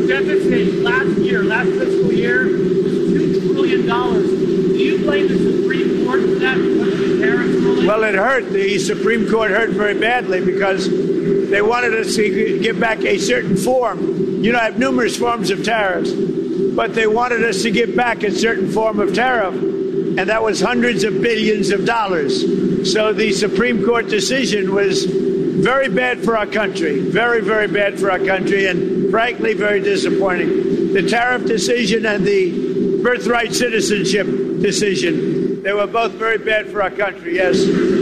deficit last fiscal year, was $2 trillion. Do you blame the Supreme Court for that because of the tariff ruling? Well, it hurt. The Supreme Court hurt very badly because they wanted us to give back a certain form. You know, I have numerous forms of tariffs, but they wanted us to give back a certain form of tariff, and that was hundreds of billions of dollars. So the Supreme Court decision was very bad for our country, very, very bad for our country, and frankly, very disappointing. The tariff decision and the birthright citizenship decision, they were both very bad for our country, yes.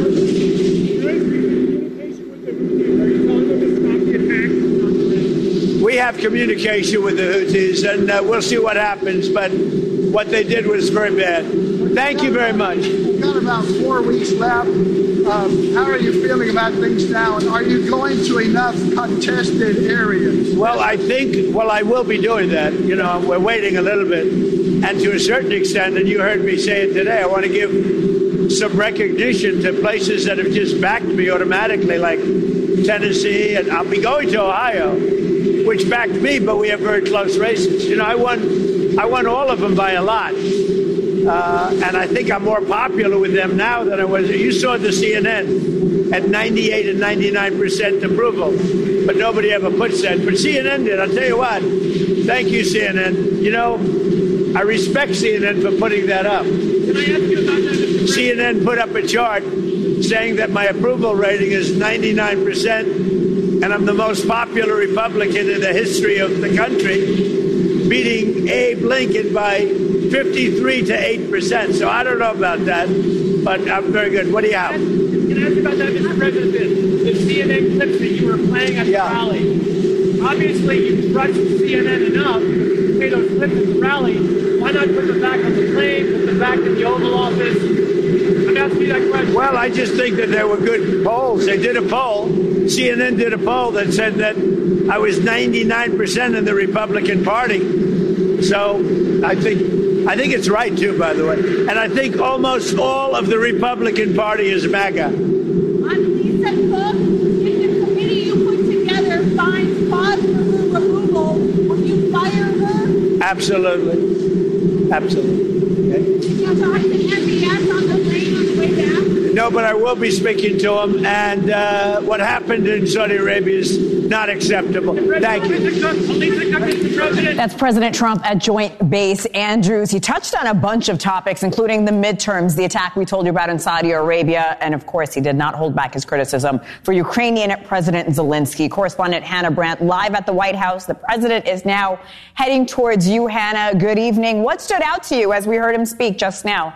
We have communication with the Houthis, and we'll see what happens, but what they did was very bad. Thank you very much. We've got about 4 weeks left. How are you feeling about things now? And are you going to enough contested areas? Well, I will be doing that. You know, we're waiting a little bit. And to a certain extent, and you heard me say it today, I want to give some recognition to places that have just backed me automatically, like Tennessee, and I'll be going to Ohio, which backed me, but we have very close races. You know, I won all of them by a lot. And I think I'm more popular with them now than I was. You saw the CNN at 98 and 99% approval, but nobody ever puts that. But CNN did. I'll tell you what. Thank you, CNN. You know, I respect CNN for putting that up. Can I ask you about that? CNN put up a chart saying that my approval rating is 99%, and I'm the most popular Republican in the history of the country, beating Abe Lincoln by 53 to 8%. So I don't know about that, but I'm very good. What do you have? Can I ask you about that, Mr. President? The CNN clips that you were playing at the rally. Obviously, you trust CNN enough to play those clips at the rally. Why not put them back on the plane, put them back in the Oval Office? I'm asking you that question. Well, I just think that there were good polls. They did a poll. CNN did a poll that said that I was 99% in the Republican Party. So I think it's right, too, by the way. And I think almost all of the Republican Party is MAGA. On Lisa Cook, if the committee you put together finds cause for her removal, will you fire her? Absolutely. Absolutely. Okay. Now, so I think MBS on the plane on the way down? No, but I will be speaking to him. And what happened in Saudi Arabia is not acceptable. Thank you. That's President Trump at Joint Base Andrews. He touched on a bunch of topics, including the midterms, the attack we told you about in Saudi Arabia, and of course, he did not hold back his criticism for Ukrainian President Zelensky. Correspondent Hannah Brandt live at the White House. The president is now heading towards you, Hannah. Good evening. What stood out to you as we heard him speak just now?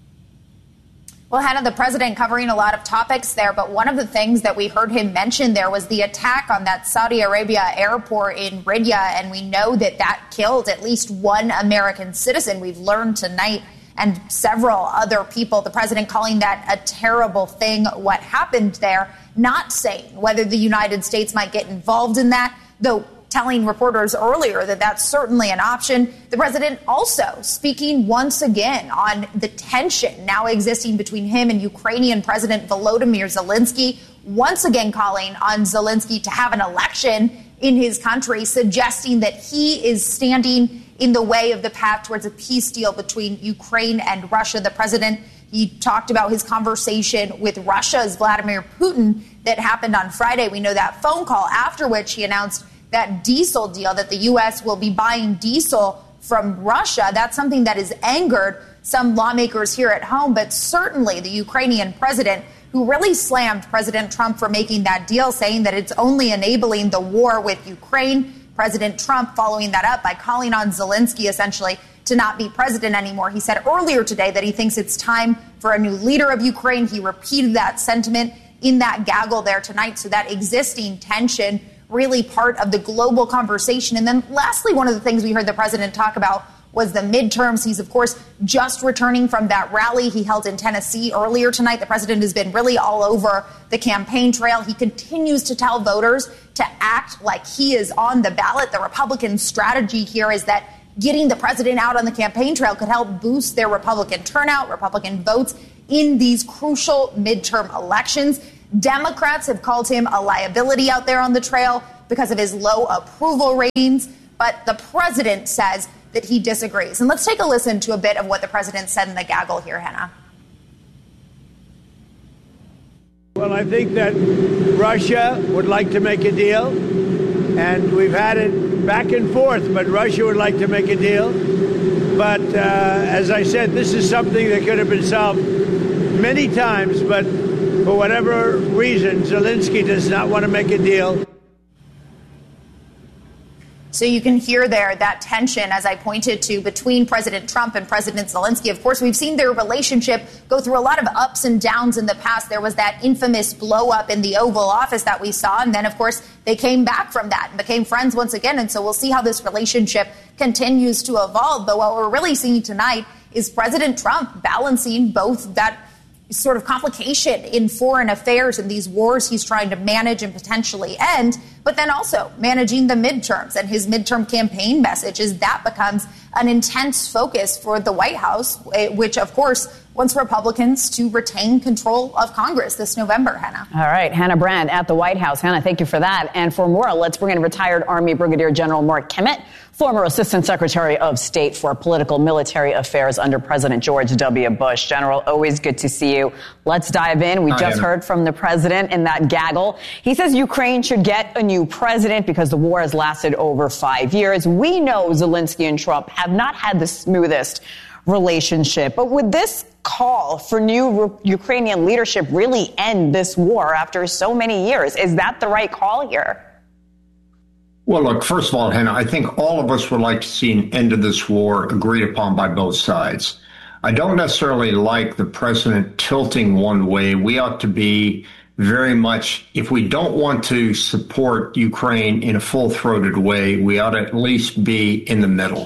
Well, Hannah, the president covering a lot of topics there, but one of the things that we heard him mention there was the attack on that Saudi Arabia airport in Riyadh, and we know that that killed at least one American citizen. We've learned tonight, and several other people. The president calling that a terrible thing, what happened there, not saying whether the United States might get involved in that, though telling reporters earlier that that's certainly an option. The president also speaking once again on the tension now existing between him and Ukrainian President Volodymyr Zelensky, once again calling on Zelensky to have an election in his country, suggesting that he is standing in the way of the path towards a peace deal between Ukraine and Russia. The president, he talked about his conversation with Russia's Vladimir Putin that happened on Friday. We know that phone call, after which he announced that diesel deal, that the U.S. will be buying diesel from Russia. That's something that has angered some lawmakers here at home, but certainly the Ukrainian president, who really slammed President Trump for making that deal, saying that it's only enabling the war with Ukraine. President Trump following that up by calling on Zelensky essentially to not be president anymore. He said earlier today that he thinks it's time for a new leader of Ukraine. He repeated that sentiment in that gaggle there tonight. So that existing tension really part of the global conversation. And then lastly, one of the things we heard the president talk about was the midterms. He's, of course, just returning from that rally he held in Tennessee earlier tonight. The president has been really all over the campaign trail. He continues to tell voters to act like he is on the ballot. The Republican strategy here is that getting the president out on the campaign trail could help boost their Republican turnout, Republican votes in these crucial midterm elections. Democrats have called him a liability out there on the trail because of his low approval ratings. but the president says that he disagrees. And let's take a listen to a bit of what the president said in the gaggle here, Hannah. Well, I think that Russia would like to make a deal, and we've had it back and forth, but Russia would like to make a deal. But as I said, this is something that could have been solved many times, but for whatever reason, Zelensky does not want to make a deal. So you can hear there that tension, as I pointed to, between President Trump and President Zelensky. Of course, we've seen their relationship go through a lot of ups and downs in the past. There was that infamous blow up in the Oval Office that we saw. And then, of course, they came back from that and became friends once again. And so we'll see how this relationship continues to evolve. But what we're really seeing tonight is President Trump balancing both that sort of complication in foreign affairs and these wars he's trying to manage and potentially end, but then also managing the midterms and his midterm campaign message as that becomes an intense focus for the White House, which, of course, wants Republicans to retain control of Congress this November, Hannah. All right, Hannah Brand at the White House. Hannah, thank you for that. And for more, let's bring in retired Army Brigadier General Mark Kimmett, former Assistant Secretary of State for Political Military Affairs under President George W. Bush. General, always good to see you. Let's dive in. We just heard from the president in that gaggle. He says Ukraine should get a new president because the war has lasted over 5 years. We know Zelensky and Trump have not had the smoothest relationship. But would this call for new Ukrainian leadership really end this war after so many years? Is that the right call here? Well, look, first of all, Hannah, I think all of us would like to see an end to this war agreed upon by both sides. I don't necessarily like the president tilting one way. We ought to be very much, if we don't want to support Ukraine in a full-throated way, we ought to at least be in the middle.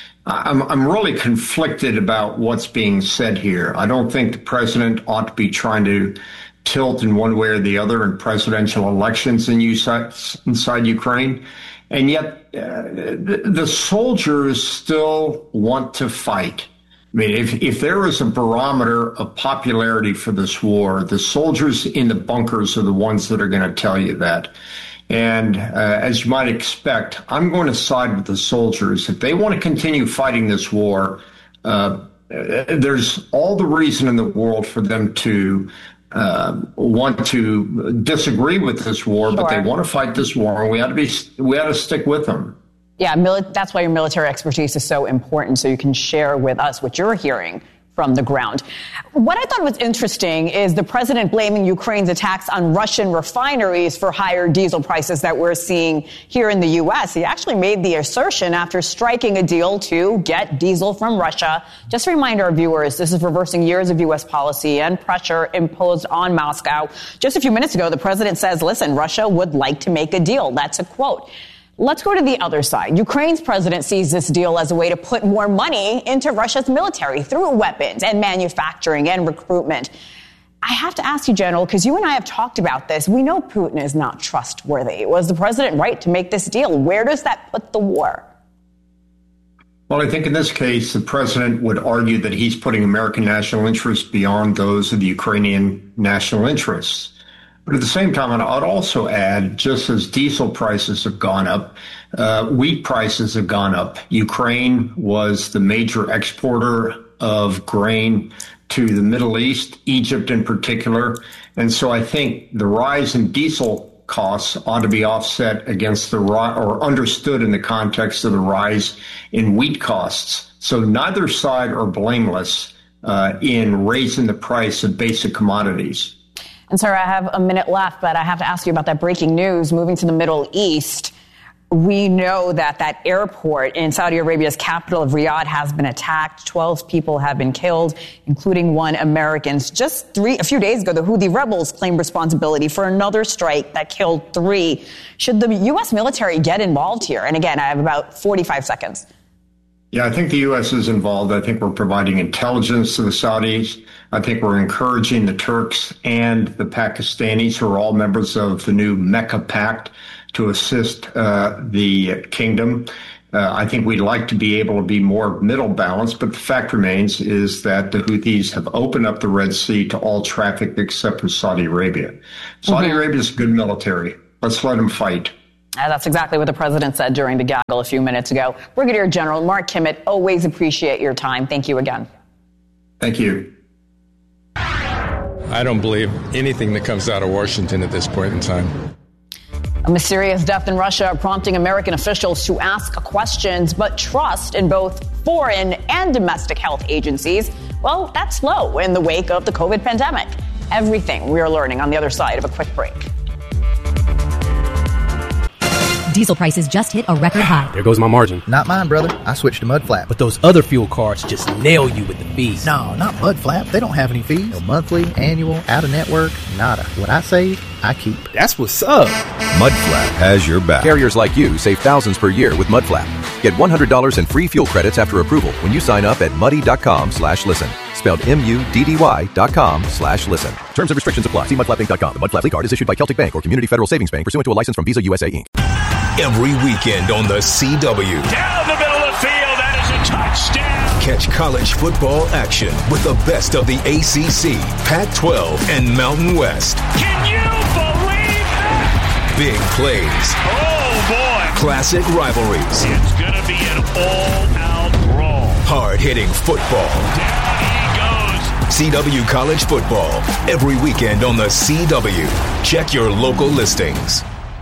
I'm really conflicted about what's being said here. I don't think the president ought to be trying to tilt in one way or the other in presidential elections inside Ukraine. And yet the soldiers still want to fight. I mean, if there is a barometer of popularity for this war, the soldiers in the bunkers are the ones that are going to tell you that. And as you might expect, I'm going to side with the soldiers. If they want to continue fighting this war, there's all the reason in the world for them to want to disagree with this war, but they want to fight this war, and we ought to stick with them. Yeah, that's why your military expertise is so important, so you can share with us what you're hearing from the ground. What I thought was interesting is the president blaming Ukraine's attacks on Russian refineries for higher diesel prices that we're seeing here in the U.S. He actually made the assertion after striking a deal to get diesel from Russia. Just to remind our viewers, this is reversing years of U.S. policy and pressure imposed on Moscow. Just a few minutes ago, the president says, listen, Russia would like to make a deal. That's a quote. Let's go to the other side. Ukraine's president sees this deal as a way to put more money into Russia's military through weapons and manufacturing and recruitment. I have to ask you, General, because you and I have talked about this. We know Putin is not trustworthy. Was the president right to make this deal? Where does that put the war? Well, I think in this case, the president would argue that he's putting American national interests beyond those of the Ukrainian national interests. But at the same time, I'd also add, just as diesel prices have gone up, wheat prices have gone up. Ukraine was the major exporter of grain to the Middle East, Egypt in particular. And so I think the rise in diesel costs ought to be offset against or understood in the context of the rise in wheat costs. So neither side are blameless in raising the price of basic commodities. And, sir, I have a minute left, but I have to ask you about that breaking news. Moving to the Middle East, we know that that airport in Saudi Arabia's capital of Riyadh has been attacked. 12 people have been killed, including one American. Just a few days ago, the Houthi rebels claimed responsibility for another strike that killed 3. Should the U.S. military get involved here? And again, I have about 45 seconds. Yeah, I think the U.S. is involved. I think we're providing intelligence to the Saudis. I think we're encouraging the Turks and the Pakistanis, who are all members of the new Mecca Pact, to assist the kingdom. I think we'd like to be able to be more middle balanced, but the fact remains is that the Houthis have opened up the Red Sea to all traffic except for Saudi Arabia. Saudi Arabia is good military. Let's let them fight. That's exactly what the president said during the gaggle a few minutes ago. Brigadier General Mark Kimmett, always appreciate your time. Thank you again. Thank you. I don't believe anything that comes out of Washington at this point in time. A mysterious death in Russia prompting American officials to ask questions but trust in both foreign and domestic health agencies. Well, that's low in the wake of the COVID pandemic. Everything we are learning on the other side of a quick break. Diesel prices just hit a record high. There goes my margin. Not mine, brother. I switched to Mudflap. But those other fuel cards just nail you with the fees. No, not Mudflap. They don't have any fees. No monthly, annual, out-of-network, nada. What I save, I keep. That's what's up. Mudflap has your back. Carriers like you save thousands per year with Mudflap. Get $100 in free fuel credits after approval when you sign up at muddy.com/listen. Spelled MUDDY.com/listen. Terms and restrictions apply. See mudflappinc.com. The Mudflap card is issued by Celtic Bank or Community Federal Savings Bank pursuant to a license from Visa USA Inc. Every weekend on the CW. Down the middle of the field, that is a touchdown. Catch college football action with the best of the ACC, Pac-12, and Mountain West. Can you believe that? Big plays. Oh, boy. Classic rivalries. It's going to be an all-out brawl. Hard-hitting football. Down he goes. CW College Football. Every weekend on the CW. Check your local listings.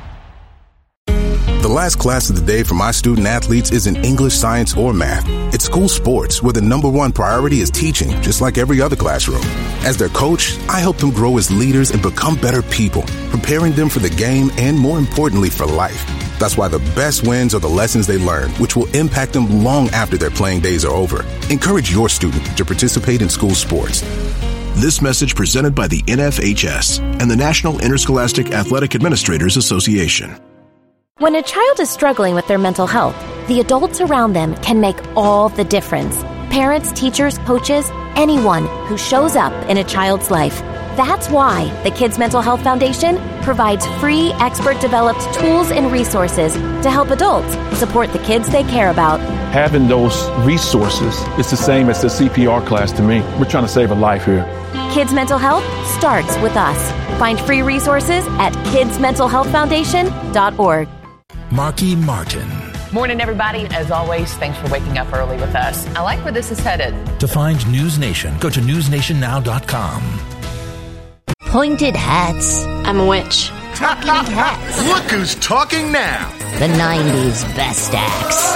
The last class of the day for my student athletes isn't English, science, or math. It's school sports, where the number one priority is teaching, just like every other classroom. As their coach, I help them grow as leaders and become better people, preparing them for the game and, more importantly, for life. That's why the best wins are the lessons they learn, which will impact them long after their playing days are over. Encourage your student to participate in school sports. This message presented by the NFHS and the National Interscholastic Athletic Administrators Association. When a child is struggling with their mental health, the adults around them can make all the difference. Parents, teachers, coaches, anyone who shows up in a child's life. That's why the Kids Mental Health Foundation provides free, expert-developed tools and resources to help adults support the kids they care about. Having those resources is the same as the CPR class to me. We're trying to save a life here. Kids Mental Health starts with us. Find free resources at kidsmentalhealthfoundation.org. Marky Martin. Morning, everybody. As always, thanks for waking up early with us. I like where this is headed. To find News Nation, go to newsnationnow.com. Pointed hats. I'm a witch. Talking hats. Look who's talking now. The 90s best acts.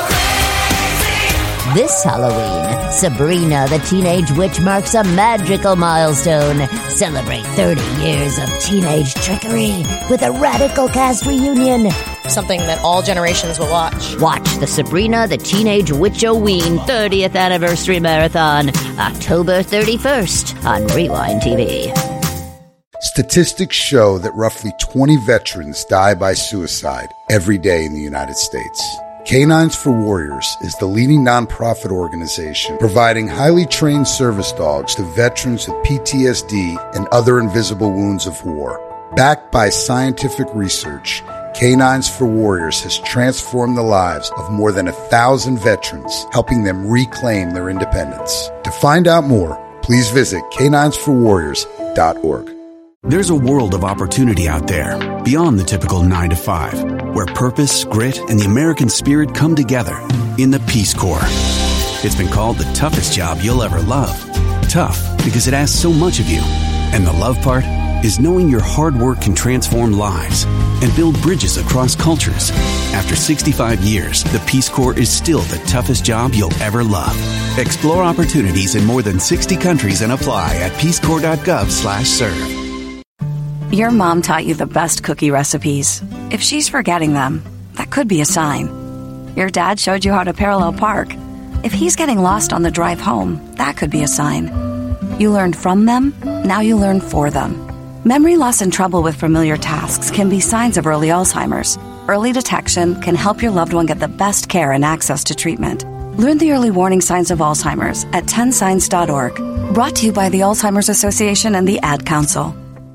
This Halloween, Sabrina the Teenage Witch marks a magical milestone. Celebrate 30 years of teenage trickery with a radical cast reunion. Something that all generations will watch. Watch the Sabrina the Teenage Witch-O-Ween 30th Anniversary Marathon, October 31st on Rewind TV. Statistics show that roughly 20 veterans die by suicide every day in the United States. Canines for Warriors is the leading nonprofit organization providing highly trained service dogs to veterans with PTSD and other invisible wounds of war. Backed by scientific research, Canines for Warriors has transformed the lives of more than 1,000 veterans, helping them reclaim their independence. To find out more, please visit caninesforwarriors.org. There's a world of opportunity out there, beyond the typical 9 to 5, where purpose, grit, and the American spirit come together in the Peace Corps. It's been called the toughest job you'll ever love. Tough because it asks so much of you. And the love part is knowing your hard work can transform lives and build bridges across cultures. After 65 years, the Peace Corps is still the toughest job you'll ever love. Explore opportunities in more than 60 countries and apply at peacecorps.gov/serve. Your mom taught you the best cookie recipes. If she's forgetting them, that could be a sign. Your dad showed you how to parallel park. If he's getting lost on the drive home, that could be a sign. You learned from them, now you learn for them. Memory loss and trouble with familiar tasks can be signs of early Alzheimer's. Early detection can help your loved one get the best care and access to treatment. Learn the early warning signs of Alzheimer's at 10signs.org. Brought to you by the Alzheimer's Association and the Ad Council.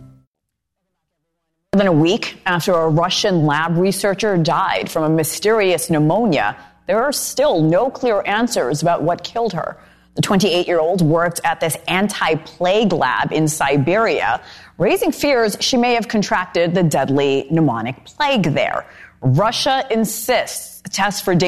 More than a week after a Russian lab researcher died from a mysterious pneumonia, there are still no clear answers about what killed her. The 28-year-old worked at this anti-plague lab in Siberia, raising fears she may have contracted the deadly pneumonic plague there. Russia insists tests for